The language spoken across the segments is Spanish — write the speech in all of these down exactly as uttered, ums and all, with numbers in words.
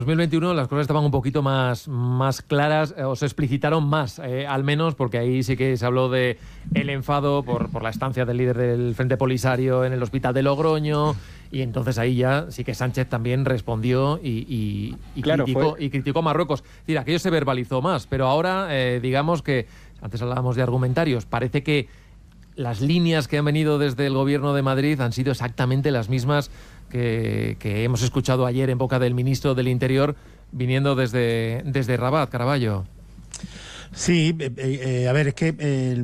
dos mil veintiuno las cosas estaban un poquito más, más claras, eh, o se explicitaron más, eh, al menos, porque ahí sí que se habló de el enfado por, por la estancia del líder del Frente Polisario en el hospital de Logroño, y entonces ahí ya sí que Sánchez también respondió y, y, y, claro, criticó, fue... y criticó a Marruecos. Es decir, aquello se verbalizó más, pero ahora, eh, digamos que, antes hablábamos de argumentarios, parece que las líneas que han venido desde el gobierno de Madrid han sido exactamente las mismas Que, que hemos escuchado ayer en boca del ministro del Interior viniendo desde, desde Rabat, Caraballo. Sí, eh, eh, a ver, es que eh,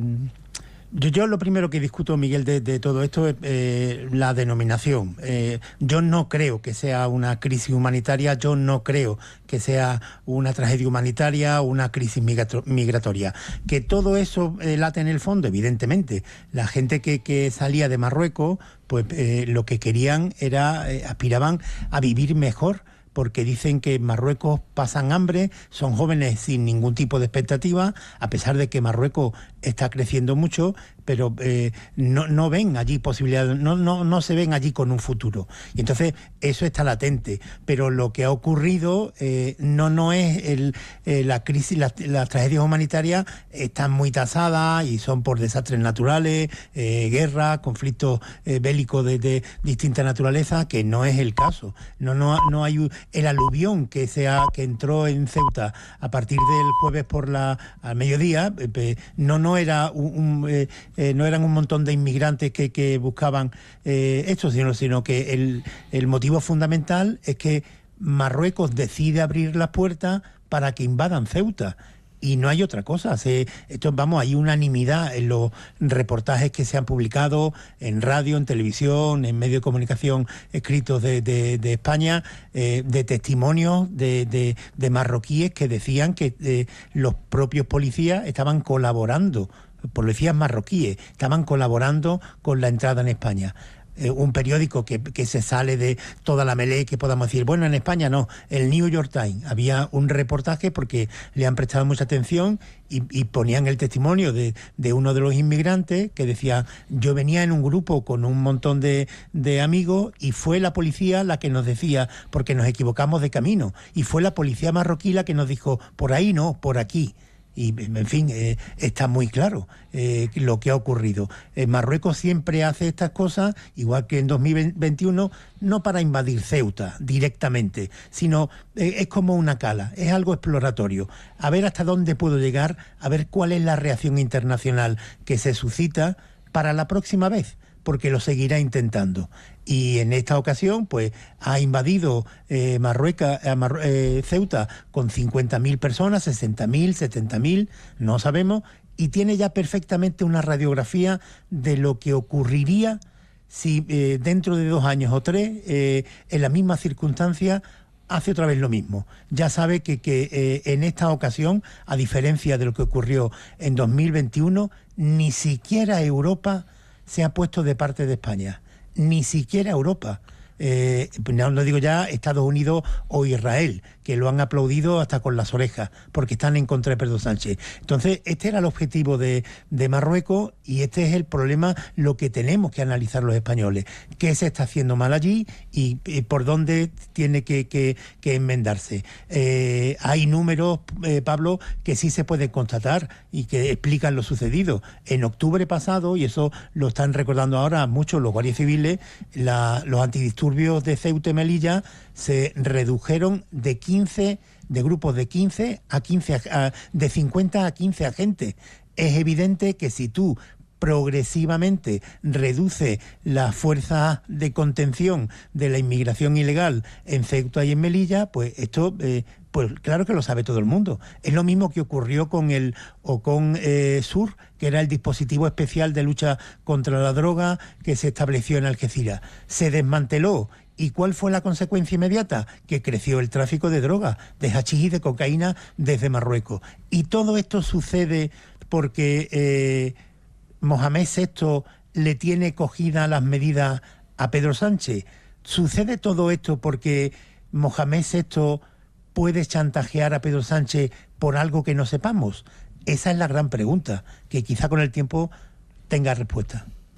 yo, yo lo primero que discuto, Miguel, de, de todo esto es eh, la denominación. Eh, yo no creo que sea una crisis humanitaria, yo no creo que sea una tragedia humanitaria o una crisis migratoria. Que todo eso eh, late en el fondo, evidentemente. La gente que, que salía de Marruecos, pues eh, lo que querían era, eh, aspiraban a vivir mejor, porque dicen que en Marruecos pasan hambre, son jóvenes sin ningún tipo de expectativa, a pesar de que Marruecos está creciendo mucho, pero eh, no, no ven allí posibilidades, no, no, no se ven allí con un futuro. Y entonces eso está latente, pero lo que ha ocurrido eh, no, no es el, eh, la crisis, las, las tragedias humanitarias están muy tasadas y son por desastres naturales, eh, guerras, conflictos eh, bélicos de, de distinta naturaleza, que no es el caso. No, no, no hay el aluvión que, sea, que entró en Ceuta a partir del jueves por la al mediodía, eh, no, no era un... un eh, Eh, no eran un montón de inmigrantes que, que buscaban eh, esto, sino, sino que el, el motivo fundamental es que Marruecos decide abrir las puertas para que invadan Ceuta. Y no hay otra cosa. Se, esto, vamos, hay unanimidad en los reportajes que se han publicado en radio, en televisión, en medios de comunicación escritos de, de, de España, eh, de testimonios de, de, de marroquíes que decían que eh, los propios policías estaban colaborando, policías marroquíes, estaban colaborando con la entrada en España. Eh, un periódico que, que se sale de toda la melee, que podamos decir, bueno, en España no, el New York Times, había un reportaje porque le han prestado mucha atención y, y ponían el testimonio de, de uno de los inmigrantes que decía, yo venía en un grupo con un montón de, de amigos y fue la policía la que nos decía, porque nos equivocamos de camino, y fue la policía marroquí la que nos dijo, por ahí no, por aquí. Y, en fin, eh, está muy claro eh, lo que ha ocurrido. Eh, Marruecos siempre hace estas cosas, igual que en dos mil veintiuno, no para invadir Ceuta directamente, sino eh, es como una cala, es algo exploratorio. A ver hasta dónde puedo llegar, a ver cuál es la reacción internacional que se suscita para la próxima vez, porque lo seguirá intentando. Y en esta ocasión, pues, ha invadido eh, Marruecos, eh, Mar, eh, Ceuta con cincuenta mil personas, sesenta mil, setenta mil, no sabemos, y tiene ya perfectamente una radiografía de lo que ocurriría si eh, dentro de dos años o tres, eh, en la misma circunstancia, hace otra vez lo mismo. Ya sabe que, que eh, en esta ocasión, a diferencia de lo que ocurrió en dos mil veintiuno, ni siquiera Europa se ha puesto de parte de España, ni siquiera Europa. Eh, no, no digo ya Estados Unidos o Israel, que lo han aplaudido hasta con las orejas, porque están en contra de Pedro Sánchez. Entonces, este era el objetivo de, de Marruecos y este es el problema, lo que tenemos que analizar los españoles. ¿Qué se está haciendo mal allí y, y por dónde tiene que, que, que enmendarse? Eh, hay números, eh, Pablo, que sí se pueden constatar y que explican lo sucedido. En octubre pasado, y eso lo están recordando ahora muchos los guardias civiles, la, los antidisturbios de Ceuta y Melilla se redujeron de quince, de grupos de quince a quince, a, de cincuenta a quince agentes. Es evidente que si tú progresivamente reduce las fuerzas de contención de la inmigración ilegal en Ceuta y en Melilla, pues esto, eh, pues claro que lo sabe todo el mundo. Es lo mismo que ocurrió con el Ocon eh, Sur, que era el dispositivo especial de lucha contra la droga que se estableció en Algeciras. Se desmanteló. ¿Y cuál fue la consecuencia inmediata? Que creció el tráfico de drogas, de hachís y de cocaína desde Marruecos. Y todo esto sucede porque Eh, Mohamed sexto le tiene cogida las medidas a Pedro Sánchez. ¿Sucede todo esto porque Mohamed sexto puede chantajear a Pedro Sánchez por algo que no sepamos? Esa es la gran pregunta, que quizá con el tiempo tenga respuesta.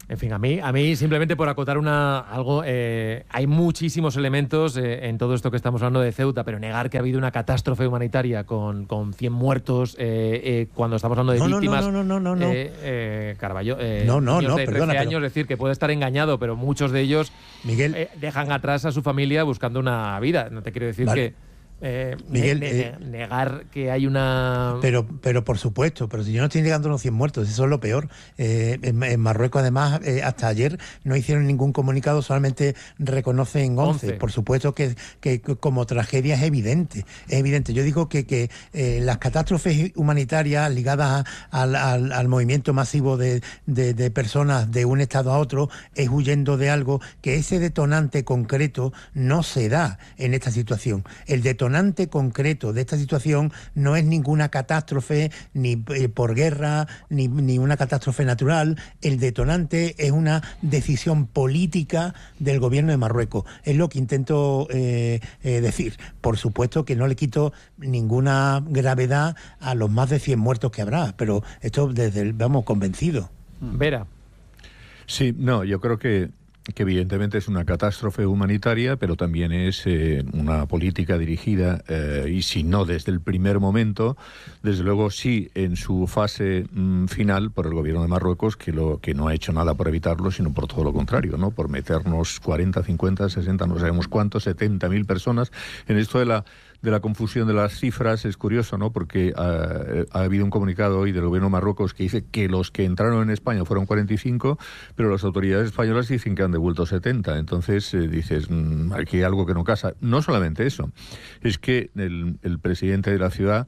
En fin, a mí, a mí simplemente por acotar una algo, eh, hay muchísimos elementos eh, en todo esto que estamos hablando de Ceuta, pero negar que ha habido una catástrofe humanitaria con, con cien muertos, eh, eh, cuando estamos hablando de no, víctimas... No, no, no, no, no. no. Eh, eh, Carballo, eh, no, no, niños no, de trece perdona, años, pero... decir que puede estar engañado, pero muchos de ellos Miguel, eh, dejan atrás a su familia buscando una vida. No te quiero decir vale. que... Eh, Miguel, ne ne eh, negar que hay una... Pero pero por supuesto, pero si yo no estoy llegando a los cien muertos, eso es lo peor. Eh, en, en Marruecos, además, eh, hasta ayer no hicieron ningún comunicado, solamente reconocen once. Por supuesto que, que, que como tragedia es evidente, es evidente. Yo digo que, que eh, las catástrofes humanitarias ligadas a, al, al, al movimiento masivo de, de, de personas de un estado a otro es huyendo de algo, que ese detonante concreto no se da en esta situación. El detonante detonante concreto de esta situación no es ninguna catástrofe ni eh, por guerra ni, ni una catástrofe natural. El detonante es una decisión política del gobierno de Marruecos. Es lo que intento eh, eh, decir. Por supuesto que no le quito ninguna gravedad a los más de cien muertos que habrá, pero esto desde el, vamos, convencido. Vera. Sí, no, yo creo que que evidentemente es una catástrofe humanitaria, pero también es eh, una política dirigida, eh, y si no desde el primer momento, desde luego sí en su fase mm, final por el gobierno de Marruecos, que lo que no ha hecho nada por evitarlo, sino por todo lo contrario, ¿no? Por meternos cuarenta, cincuenta, sesenta, no sabemos cuántos, setenta mil personas en esto de la de la confusión de las cifras. Es curioso, ¿no? Porque ha, ha habido un comunicado hoy del gobierno de Marruecos que dice que los que entraron en España fueron cuarenta y cinco, pero las autoridades españolas dicen que han devuelto setenta. Entonces eh, dices, mmm, aquí hay algo que no casa. No solamente eso, es que el, el presidente de la ciudad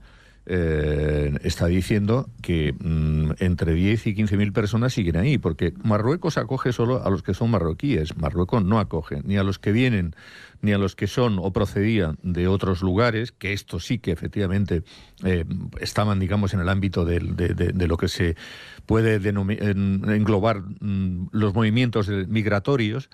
Eh, está diciendo que mmm, entre diez y quince mil personas siguen ahí, porque Marruecos acoge solo a los que son marroquíes. Marruecos no acoge ni a los que vienen, ni a los que son o procedían de otros lugares, que esto sí que efectivamente eh, estaban, digamos, en el ámbito de, de, de, de lo que se puede englobar mmm, los movimientos migratorios.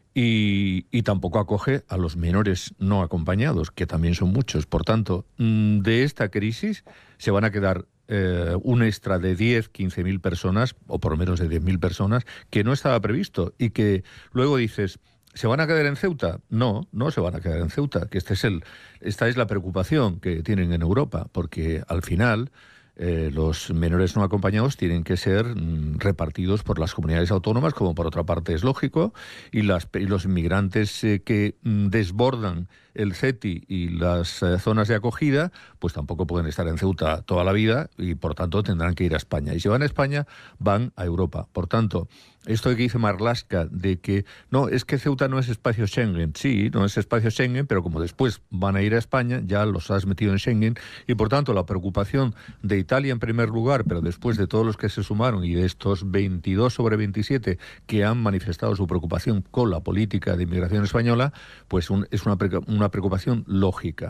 Y, y tampoco acoge a los menores no acompañados, que también son muchos. Por tanto, de esta crisis se van a quedar eh, un extra de diez, quince mil personas, o por lo menos de diez mil personas, que no estaba previsto. Y que luego dices, ¿se van a quedar en Ceuta? No, no se van a quedar en Ceuta, que este es el, esta es la preocupación que tienen en Europa, porque al final... Eh, los menores no acompañados tienen que ser mm, repartidos por las comunidades autónomas, como por otra parte es lógico, y, las, y los inmigrantes eh, que mm, desbordan el CETI y las eh, zonas de acogida, pues tampoco pueden estar en Ceuta toda la vida y por tanto tendrán que ir a España. Y si van a España, van a Europa. Por tanto, esto que dice Marlaska de que no, es que Ceuta no es espacio Schengen. Sí, no es espacio Schengen, pero como después van a ir a España, ya los has metido en Schengen, y por tanto la preocupación de Italia en primer lugar, pero después de todos los que se sumaron y de estos veintidós sobre veintisiete que han manifestado su preocupación con la política de inmigración española, pues un, es una, una preocupación lógica.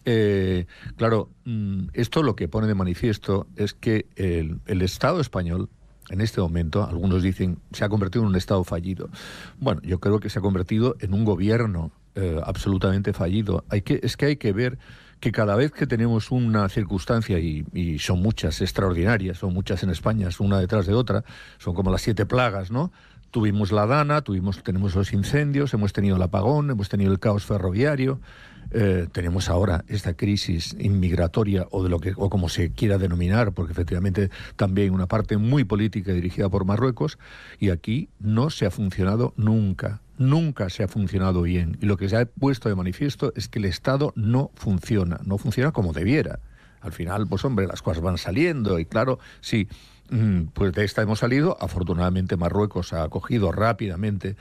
Eh, claro, esto lo que pone de manifiesto es que el, el Estado español, en este momento, algunos dicen, se ha convertido en un Estado fallido. Bueno, yo creo que se ha convertido en un gobierno eh, absolutamente fallido. Hay que, es que hay que ver que cada vez que tenemos una circunstancia, y, y son muchas extraordinarias, son muchas en España, una detrás de otra, son como las siete plagas, ¿no? Tuvimos la Dana, tuvimos, tenemos los incendios, hemos tenido el apagón, hemos tenido el caos ferroviario, eh, tenemos ahora esta crisis inmigratoria, o de lo que o como se quiera denominar, porque efectivamente también hay una parte muy política dirigida por Marruecos, y aquí no se ha funcionado nunca. Nunca se ha funcionado bien. Y lo que se ha puesto de manifiesto es que el Estado no funciona, no funciona como debiera. Al final, pues hombre, las cosas van saliendo y claro, sí, pues de esta hemos salido. Afortunadamente Marruecos ha acogido rápidamente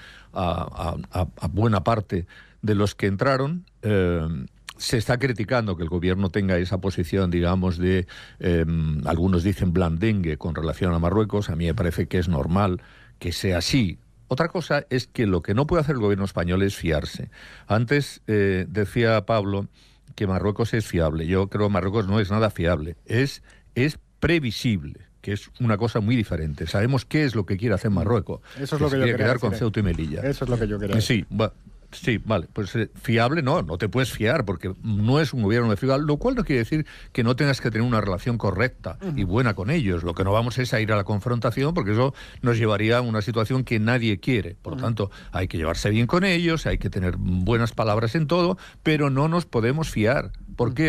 a, a, a buena parte de los que entraron. Eh, se está criticando que el gobierno tenga esa posición, digamos, de, eh, algunos dicen blandengue con relación a Marruecos. A mí me parece que es normal que sea así. Otra cosa es que lo que no puede hacer el gobierno español es fiarse. Antes eh, decía Pablo que Marruecos es fiable. Yo creo que Marruecos no es nada fiable. Es, es previsible, que es una cosa muy diferente. Sabemos qué es lo que quiere hacer Marruecos. Eso es lo que, que yo quiere quería quedar decir, con Ceuta y Melilla. Eso es lo que yo quería decir. Sí, bueno, Sí, vale, pues eh, fiable no, no te puedes fiar porque no es un gobierno de fiable, lo cual no quiere decir que no tengas que tener una relación correcta uh-huh. y buena con ellos. Lo que no vamos es a ir a la confrontación porque eso nos llevaría a una situación que nadie quiere. Por lo uh-huh. tanto, hay que llevarse bien con ellos, hay que tener buenas palabras en todo, pero no nos podemos fiar. ¿Por qué?